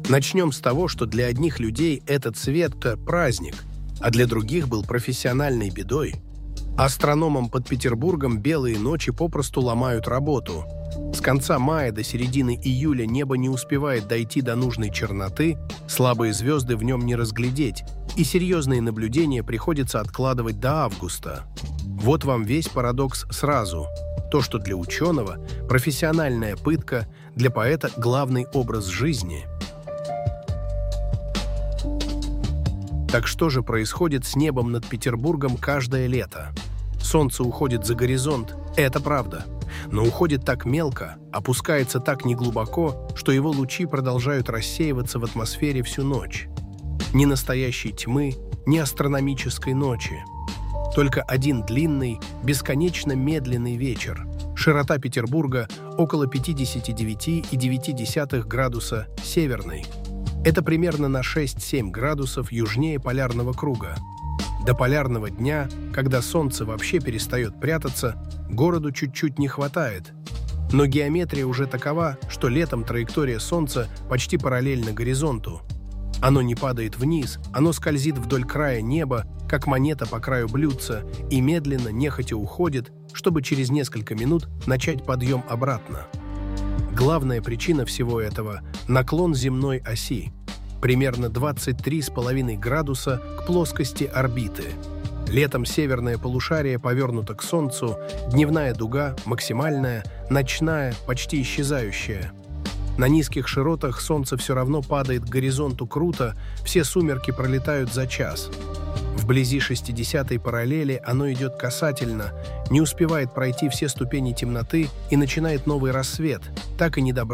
Начнем с того, что для одних людей этот цвет – праздник, а для других был профессиональной бедой. Астрономам под Петербургом белые ночи попросту ломают работу. С конца мая до середины июля небо не успевает дойти до нужной черноты, слабые звезды в нем не разглядеть, и серьезные наблюдения приходится откладывать до августа. Вот вам весь парадокс сразу. То, что для ученого – профессиональная пытка, для поэта – главный образ жизни. Так что же происходит с небом над Петербургом каждое лето? Солнце уходит за горизонт, это правда, но уходит так мелко, опускается так неглубоко, что его лучи продолжают рассеиваться в атмосфере всю ночь. Ни настоящей тьмы, ни астрономической ночи. Только один длинный, бесконечно медленный вечер. Широта Петербурга около 59,9 градуса северной. Это примерно на 6-7 градусов южнее полярного круга. До полярного дня, когда солнце вообще перестает прятаться, городу чуть-чуть не хватает. Но геометрия уже такова, что летом траектория солнца почти параллельна горизонту. Оно не падает вниз, оно скользит вдоль края неба, как монета по краю блюдца, и медленно, нехотя уходит, чтобы через несколько минут начать подъем обратно. Главная причина всего этого – наклон земной оси, примерно 23,5 градуса к плоскости орбиты. Летом северное полушарие повернуто к Солнцу, дневная дуга максимальная, ночная почти исчезающая. На низких широтах Солнце все равно падает к горизонту круто, все сумерки пролетают за час. Вблизи 60-й параллели оно идет касательно, не успевает пройти все ступени темноты и начинает новый рассвет, так и не добравшись